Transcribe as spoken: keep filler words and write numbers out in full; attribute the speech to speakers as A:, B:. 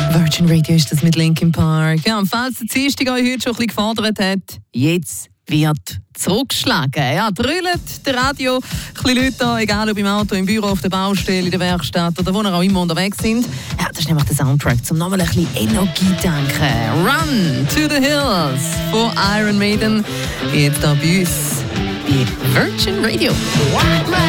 A: Virgin Radio ist das mit Linkin Park. Ja, falls der Dienstag euch heute schon ein bisschen gefordert hat, jetzt wird zurückgeschlagen. Ja, drüllt der Radio, ein bisschen Leute da, egal ob im Auto, im Büro, auf der Baustelle, in der Werkstatt oder wo ihr auch immer unterwegs sind. Ja, das ist nämlich der Soundtrack, um nochmal ein bisschen Energie zu tanken. Run to the Hills von Iron Maiden. Jetzt hier bei uns bei Virgin Radio.